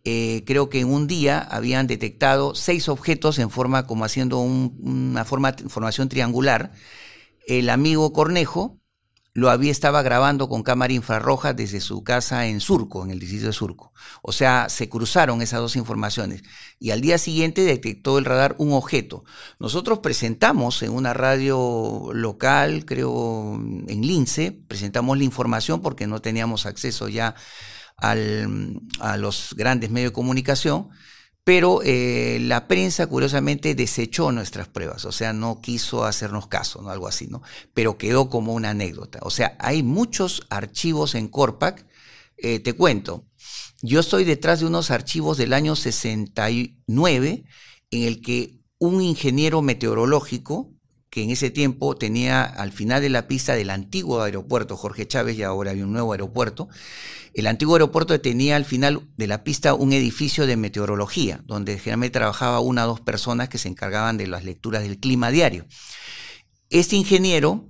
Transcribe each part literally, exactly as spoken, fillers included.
eh, creo que en un día habían detectado seis objetos en forma, como haciendo un, una forma, formación triangular. El amigo Cornejo lo había, estaba grabando con cámara infrarroja desde su casa en Surco, en el distrito de Surco. O sea, se cruzaron esas dos informaciones. Y al día siguiente detectó el radar un objeto. Nosotros presentamos en una radio local, creo en Lince, presentamos la información porque no teníamos acceso ya al, a los grandes medios de comunicación, pero eh, la prensa curiosamente desechó nuestras pruebas, o sea, no quiso hacernos caso, ¿no? Algo así, ¿no? Pero quedó como una anécdota. O sea, hay muchos archivos en Corpac. Eh, te cuento, yo estoy detrás de unos archivos del año sesenta y nueve en el que un ingeniero meteorológico, que en ese tiempo tenía al final de la pista del antiguo aeropuerto Jorge Chávez, y ahora hay un nuevo aeropuerto. El antiguo aeropuerto tenía al final de la pista un edificio de meteorología, donde generalmente trabajaba una o dos personas que se encargaban de las lecturas del clima diario. Este ingeniero,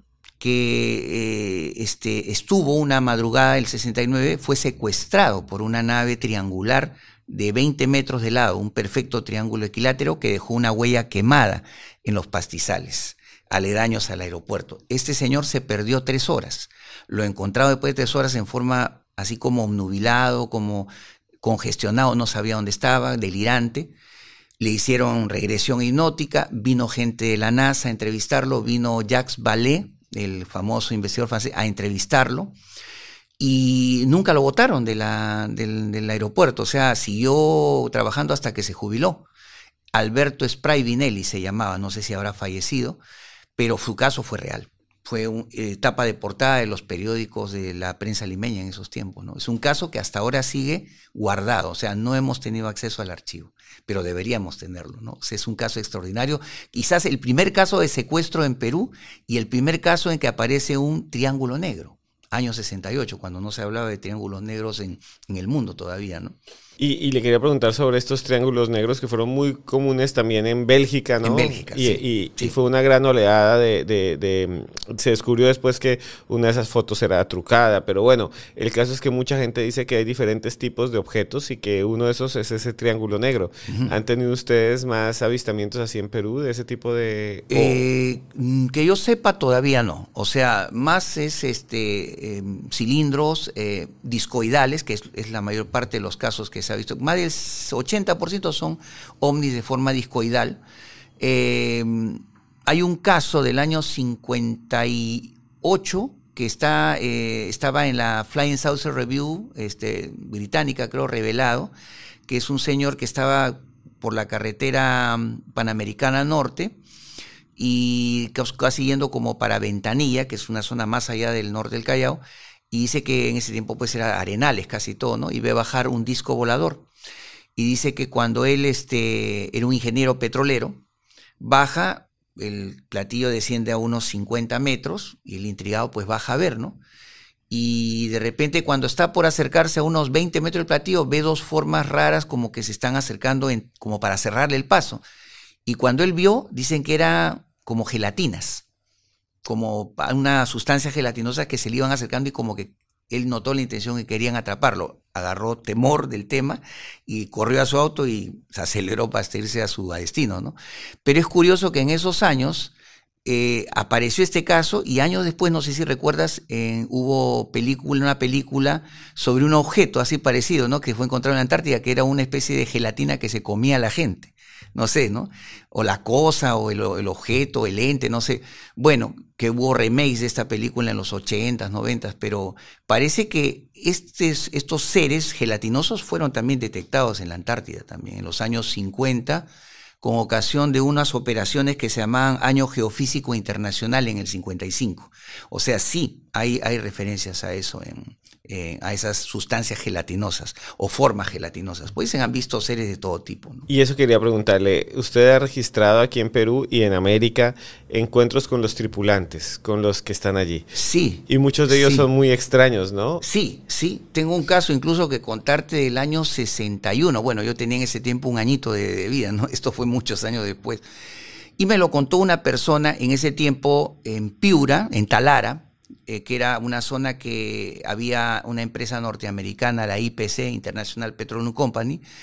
que eh, este, estuvo una madrugada del sesenta y nueve, fue secuestrado por una nave triangular de veinte metros de lado, un perfecto triángulo equilátero que dejó una huella quemada en los pastizales aledaños al aeropuerto. Este señor se perdió tres horas. Lo encontraron después de tres horas en forma así como obnubilado, como congestionado, no sabía dónde estaba, delirante. Le hicieron regresión hipnótica, vino gente de la NASA a entrevistarlo, vino Jacques Vallée, el famoso investigador francés, a entrevistarlo, y nunca lo botaron de la, del, del aeropuerto, o sea, siguió trabajando hasta que se jubiló. Alberto Spravinelli se llamaba, no sé si habrá fallecido, pero su caso fue real. Fue un, eh, tapa de portada de los periódicos de la prensa limeña en esos tiempos, ¿no? Es un caso que hasta ahora sigue guardado, o sea, no hemos tenido acceso al archivo, pero deberíamos tenerlo, ¿no? O sea, es un caso extraordinario, quizás el primer caso de secuestro en Perú y el primer caso en que aparece un triángulo negro, año sesenta y ocho, cuando no se hablaba de triángulos negros en, en el mundo todavía, ¿no? Y, y le quería preguntar sobre estos triángulos negros que fueron muy comunes también en Bélgica, ¿no? En Bélgica, y, sí, y, sí. y fue una gran oleada de, de, de... Se descubrió después que una de esas fotos era trucada, pero bueno, el caso es que mucha gente dice que hay diferentes tipos de objetos y que uno de esos es ese triángulo negro. Uh-huh. ¿Han tenido ustedes más avistamientos así en Perú de ese tipo de...? Eh, que yo sepa todavía no, o sea, más es este eh, cilindros eh, discoidales, que es, es la mayor parte de los casos que se ha visto. Más del ochenta por ciento son ovnis de forma discoidal. Eh, hay un caso del año cincuenta y ocho que está, eh, estaba en la Flying Saucer Review este, británica, creo, revelado, que es un señor que estaba por la carretera Panamericana Norte y casi yendo como para Ventanilla, que es una zona más allá del norte del Callao, y dice que en ese tiempo pues era arenales casi todo, ¿no? Y ve bajar un disco volador. Y dice que cuando él este, era un ingeniero petrolero, baja, el platillo desciende a unos cincuenta metros y el intrigado pues baja a ver, ¿no? Y de repente cuando está por acercarse a unos veinte metros del platillo, ve dos formas raras como que se están acercando en, como para cerrarle el paso. Y cuando él vio, dicen que era como gelatinas, como una sustancia gelatinosa que se le iban acercando y como que él notó la intención que querían atraparlo. Agarró temor del tema y corrió a su auto y se aceleró para irse a su destino, ¿no? Pero es curioso que en esos años eh, apareció este caso y años después, no sé si recuerdas, eh, hubo película, una película sobre un objeto así parecido, ¿no? Que fue encontrado en la Antártida, que era una especie de gelatina que se comía a la gente. No sé, ¿no? O la cosa, o el, el objeto, el ente, no sé. Bueno, que hubo remakes de esta película en los ochentas, noventas, pero parece que estes, estos seres gelatinosos fueron también detectados en la Antártida también, en los años cincuenta, con ocasión de unas operaciones que se llamaban Año Geofísico Internacional en el cincuenta y cinco. O sea, sí, hay, hay referencias a eso en... Eh, a esas sustancias gelatinosas o formas gelatinosas. Pues se han visto seres de todo tipo, ¿no? Y eso quería preguntarle, usted ha registrado aquí en Perú y en América encuentros con los tripulantes, con los que están allí. Sí. Y muchos de ellos sí. son muy extraños, ¿no? Sí, sí. Tengo un caso incluso que contarte del año sesenta y uno. Bueno, yo tenía en ese tiempo un añito de, de vida, ¿no? Esto fue muchos años después. Y me lo contó una persona en ese tiempo en Piura, en Talara, Eh, que era una zona que había una empresa norteamericana, la I P C, International Petroleum Company,